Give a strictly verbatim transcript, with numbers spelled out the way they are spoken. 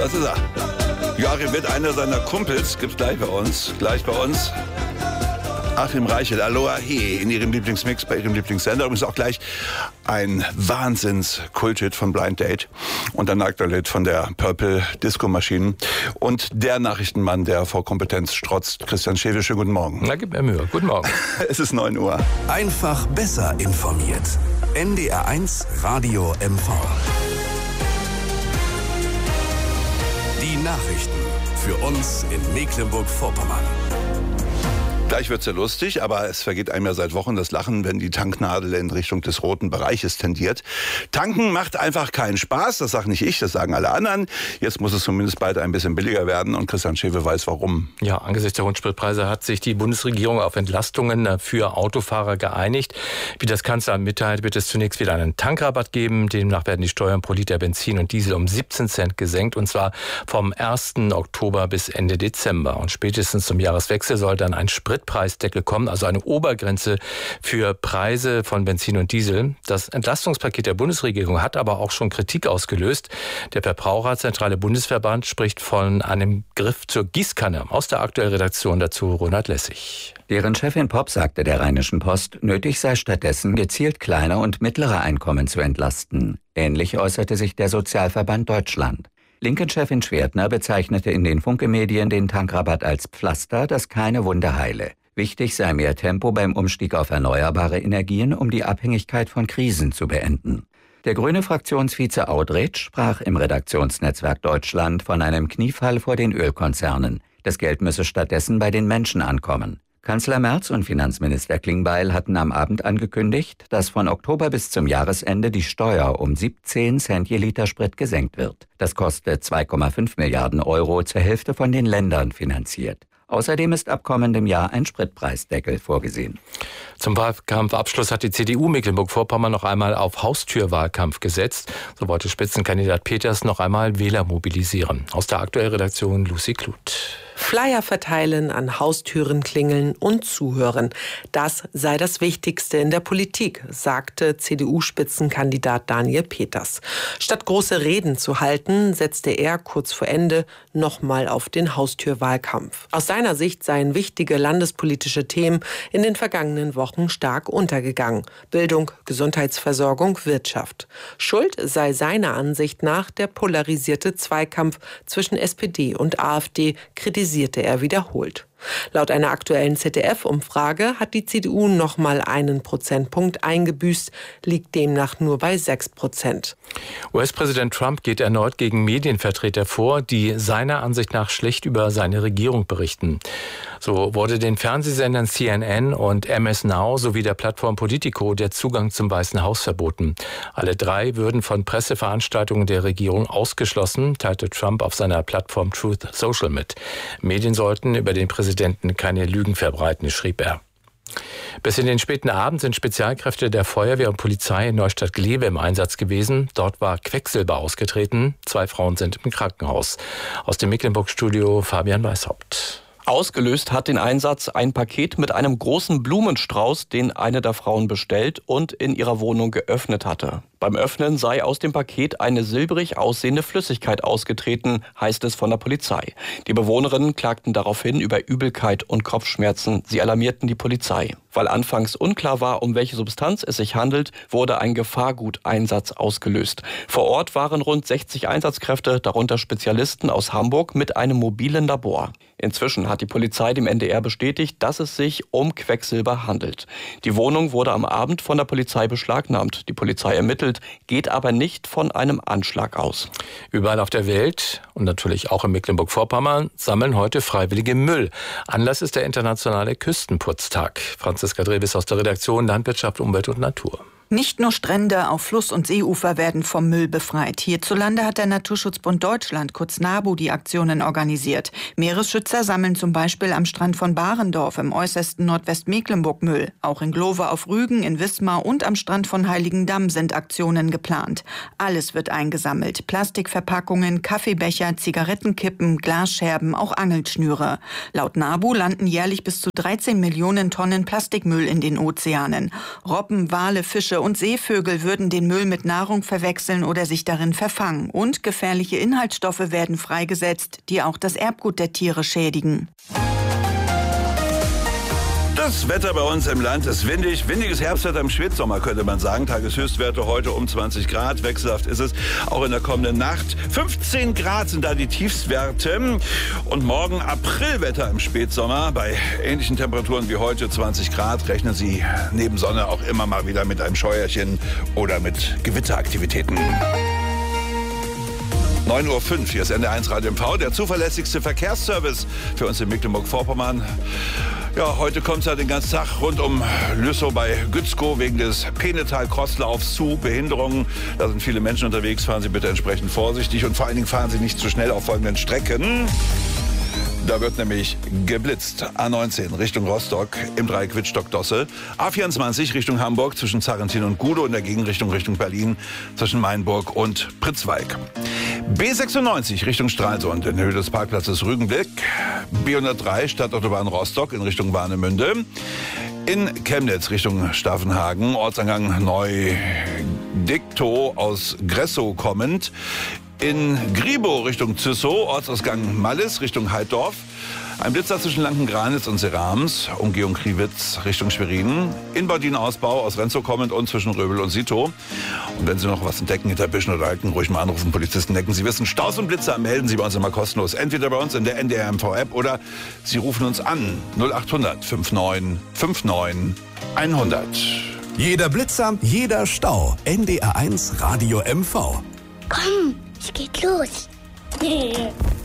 Das ist er. Joachim Witt, einer seiner Kumpels, gibt's gleich bei uns. Gleich bei uns. Achim Reichel, Aloha He, in ihrem Lieblingsmix, bei ihrem Lieblingssender. Übrigens auch gleich ein Wahnsinns-Kulthit von Blind Date und ein Aktuell von der Purple Disco Machine. Und der Nachrichtenmann, der vor Kompetenz strotzt, Christian Schäfe. Schönen guten Morgen. Na, gib mir Mühe. Guten Morgen. Es ist neun Uhr. Einfach besser informiert. N D R eins Radio M V. Die Nachrichten für uns in Mecklenburg-Vorpommern. Gleich wird's ja lustig, aber es vergeht einem ja seit Wochen das Lachen, wenn die Tanknadel in Richtung des roten Bereiches tendiert. Tanken macht einfach keinen Spaß, das sage nicht ich, das sagen alle anderen. Jetzt muss es zumindest bald ein bisschen billiger werden und Christian Schäfe weiß warum. Ja, angesichts der hohen Spritpreise hat sich die Bundesregierung auf Entlastungen für Autofahrer geeinigt. Wie das Kanzleramt mitteilt, wird es zunächst wieder einen Tankrabatt geben. Demnach werden die Steuern pro Liter Benzin und Diesel um siebzehn Cent gesenkt, und zwar vom ersten Oktober bis Ende Dezember. Und spätestens zum Jahreswechsel soll dann ein Sprit Preisdeckel kommen, also eine Obergrenze für Preise von Benzin und Diesel. Das Entlastungspaket der Bundesregierung hat aber auch schon Kritik ausgelöst. Der Verbraucherzentrale Bundesverband spricht von einem Griff zur Gießkanne. Aus der aktuellen Redaktion dazu Ronald Lessig. Deren Chefin Popp sagte der Rheinischen Post, nötig sei stattdessen gezielt kleine und mittlere Einkommen zu entlasten. Ähnlich äußerte sich der Sozialverband Deutschland. Linken-Chefin Schwertner bezeichnete in den Funke-Medien den Tankrabatt als Pflaster, das keine Wunde heile. Wichtig sei mehr Tempo beim Umstieg auf erneuerbare Energien, um die Abhängigkeit von Krisen zu beenden. Der grüne Fraktionsvize Audretsch sprach im Redaktionsnetzwerk Deutschland von einem Kniefall vor den Ölkonzernen. Das Geld müsse stattdessen bei den Menschen ankommen. Kanzler Merz und Finanzminister Klingbeil hatten am Abend angekündigt, dass von Oktober bis zum Jahresende die Steuer um siebzehn Cent je Liter Sprit gesenkt wird. Das kostet zwei Komma fünf Milliarden Euro, zur Hälfte von den Ländern finanziert. Außerdem ist ab kommendem Jahr ein Spritpreisdeckel vorgesehen. Zum Wahlkampfabschluss hat die C D U Mecklenburg-Vorpommern noch einmal auf Haustürwahlkampf gesetzt. So wollte Spitzenkandidat Peters noch einmal Wähler mobilisieren. Aus der aktuellen Redaktion Lucy Kluth. Flyer verteilen, an Haustüren klingeln und zuhören. Das sei das Wichtigste in der Politik, sagte C D U-Spitzenkandidat Daniel Peters. Statt große Reden zu halten, setzte er kurz vor Ende nochmal auf den Haustürwahlkampf. Aus seiner Sicht seien wichtige landespolitische Themen in den vergangenen Wochen stark untergegangen. Bildung, Gesundheitsversorgung, Wirtschaft. Schuld sei seiner Ansicht nach der polarisierte Zweikampf zwischen S P D und AfD, kritisierte er wiederholt. Laut einer aktuellen Z D F-Umfrage hat die C D U noch mal einen Prozentpunkt eingebüßt, liegt demnach nur bei sechs Prozent. U S-Präsident Trump geht erneut gegen Medienvertreter vor, die seiner Ansicht nach schlecht über seine Regierung berichten. So wurde den Fernsehsendern C N N und M S Now sowie der Plattform Politico der Zugang zum Weißen Haus verboten. Alle drei würden von Presseveranstaltungen der Regierung ausgeschlossen, teilte Trump auf seiner Plattform Truth Social mit. Medien sollten über den Präsidenten keine Lügen verbreiten, schrieb er. Bis in den späten Abend sind Spezialkräfte der Feuerwehr und Polizei in Neustadt-Glewe im Einsatz gewesen. Dort war Quecksilber ausgetreten. Zwei Frauen sind im Krankenhaus. Aus dem Mecklenburg-Studio Fabian Weishaupt. Ausgelöst hat den Einsatz ein Paket mit einem großen Blumenstrauß, den eine der Frauen bestellt und in ihrer Wohnung geöffnet hatte. Beim Öffnen sei aus dem Paket eine silbrig aussehende Flüssigkeit ausgetreten, heißt es von der Polizei. Die Bewohnerinnen klagten daraufhin über Übelkeit und Kopfschmerzen. Sie alarmierten die Polizei. Weil anfangs unklar war, um welche Substanz es sich handelt, wurde ein Gefahrguteinsatz ausgelöst. Vor Ort waren rund sechzig Einsatzkräfte, darunter Spezialisten aus Hamburg mit einem mobilen Labor. Inzwischen hat die Polizei dem N D R bestätigt, dass es sich um Quecksilber handelt. Die Wohnung wurde am Abend von der Polizei beschlagnahmt. Die Polizei ermittelt, geht aber nicht von einem Anschlag aus. Überall auf der Welt und natürlich auch in Mecklenburg-Vorpommern sammeln heute Freiwillige Müll. Anlass ist der internationale Küstenputztag. Franziska Drewes aus der Redaktion Landwirtschaft, Umwelt und Natur. Nicht nur Strände auf Fluss- und Seeufer werden vom Müll befreit. Hierzulande hat der Naturschutzbund Deutschland, kurz NABU, die Aktionen organisiert. Meeresschützer sammeln zum Beispiel am Strand von Barendorf im äußersten Nordwestmecklenburg Müll. Auch in Glover auf Rügen, in Wismar und am Strand von Heiligendamm sind Aktionen geplant. Alles wird eingesammelt. Plastikverpackungen, Kaffeebecher, Zigarettenkippen, Glasscherben, auch Angelschnüre. Laut NABU landen jährlich bis zu dreizehn Millionen Tonnen Plastikmüll in den Ozeanen. Robben, Wale, Fische Tiere und Seevögel würden den Müll mit Nahrung verwechseln oder sich darin verfangen. Und gefährliche Inhaltsstoffe werden freigesetzt, die auch das Erbgut der Tiere schädigen. Das Wetter bei uns im Land ist windig. Windiges Herbstwetter im Spätsommer, könnte man sagen. Tageshöchstwerte heute um zwanzig Grad. Wechselhaft ist es auch in der kommenden Nacht. fünfzehn Grad sind da die Tiefstwerte. Und morgen Aprilwetter im Spätsommer. Bei ähnlichen Temperaturen wie heute zwanzig Grad rechnen Sie neben Sonne auch immer mal wieder mit einem Scheuerchen oder mit Gewitteraktivitäten. neun Uhr fünf, hier ist N D R eins Radio M V, der zuverlässigste Verkehrsservice für uns in Mecklenburg-Vorpommern. Ja, heute kommt es ja den ganzen Tag rund um Lüssow bei Gützkow wegen des Penetal-Crosslaufs zu Behinderungen. Da sind viele Menschen unterwegs, fahren Sie bitte entsprechend vorsichtig und vor allen Dingen fahren Sie nicht zu schnell auf folgenden Strecken. Da wird nämlich geblitzt. A neunzehn Richtung Rostock im Dreieck Wittstock-Dossel. A vierundzwanzig Richtung Hamburg zwischen Zarrentin und Gudow, in der Gegenrichtung Richtung Berlin zwischen Mainburg und Pritzwalk. B sechsundneunzig Richtung Stralsund in Höhe des Parkplatzes Rügenblick. B hundertdrei Stadtautobahn Rostock in Richtung Warnemünde. In Chemnitz Richtung Staffenhagen, Ortsangang Neu-Diktow aus Gressow kommend. In Gribow Richtung Züssow, Ortsausgang Mallis Richtung Heiddorf. Ein Blitzer zwischen Lankengranitz und Serams, Umgehung Kriwitz Richtung Schwerin. In Baudin-Ausbau aus Renzow kommend und zwischen Röbel und Sito. Und wenn Sie noch was entdecken hinter Büschen oder Alten, ruhig mal anrufen, Polizisten decken. Sie wissen, Staus und Blitzer melden Sie bei uns immer kostenlos. Entweder bei uns in der N D R M V-App oder Sie rufen uns an null acht hundert neunundfünfzig neunundfünfzig hundert. Jeder Blitzer, jeder Stau. N D R eins Radio M V. Komm, es geht los.